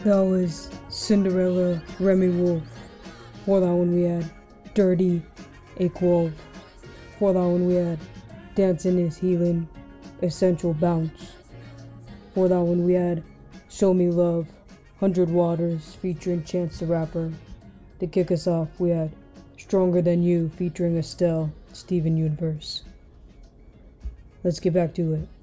That was Cinderella, Remy Wolf. For that one we had Dirty, Aquolf. For that one we had Dancing is Healing, Essential Bounce. For that one we had Show Me Love, 100 Waters featuring Chance the Rapper. To kick us off we had Stronger Than You featuring Estelle, Steven Universe. Let's get back to it.